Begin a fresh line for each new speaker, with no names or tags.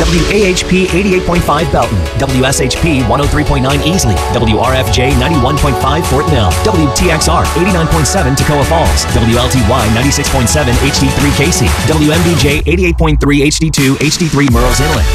WAHP 88.5 Belton, WSHP 103.9 Easley, WRFJ 91.5 Fort Mill, WTXR 89.7 Toccoa Falls, WLTY 96.7 HD3 Casey, WMBJ 88.3 HD2 HD3 Murrells Inlet,